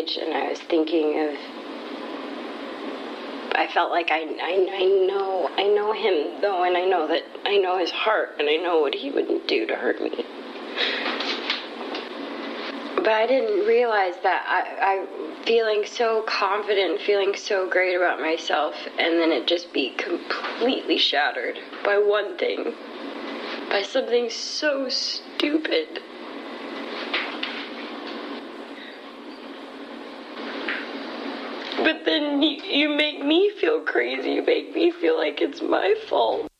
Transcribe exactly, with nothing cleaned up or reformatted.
image, and I was thinking of, I felt like I, I, I know, I know him, though, and I know that, I know his heart, and I know what he wouldn't do to hurt me. But I didn't realize that I, I feeling so confident, feeling so great about myself, and then it just be completely shattered by one thing, by something so stupid. But then you, you make me feel crazy, you make me feel like it's my fault.